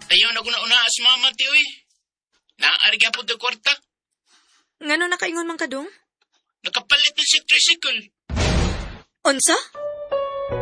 Ayaw na ko na una si mama, tiyo eh. Naarga po ng kwarta. Ngano nakaingon man ka dong? Nakapalit na si tricycle. Unsa?